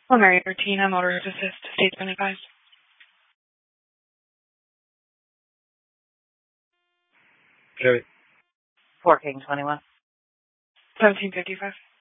Mary Bertina, motorist assist, state's been advised. Chevy. 4 King 21. 1755.